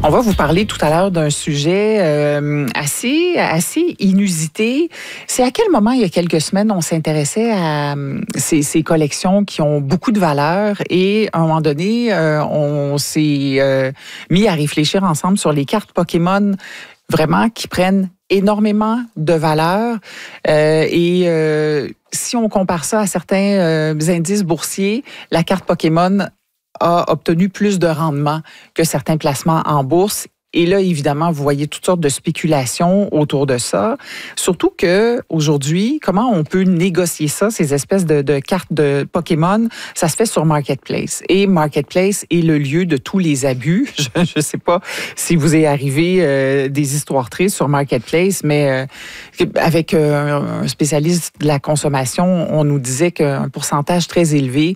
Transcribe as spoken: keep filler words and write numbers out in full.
On va vous parler tout à l'heure d'un sujet euh, assez, assez inusité. C'est à quel moment, il y a quelques semaines, on s'intéressait à euh, ces, ces collections qui ont beaucoup de valeur et à un moment donné, euh, on s'est euh, mis à réfléchir ensemble sur les cartes Pokémon vraiment qui prennent énormément de valeur euh, et euh, si on compare ça à certains euh, indices boursiers, la carte Pokémon a obtenu plus de rendement que certains placements en bourse. Et là, évidemment, vous voyez toutes sortes de spéculations autour de ça. Surtout que aujourd'hui, comment on peut négocier ça, ces espèces de, de cartes de Pokémon? Ça se fait sur Marketplace. Et Marketplace est le lieu de tous les abus. Je ne sais pas si vous est arrivé euh, des histoires tristes sur Marketplace, mais euh, avec euh, un spécialiste de la consommation, on nous disait qu'un pourcentage très élevé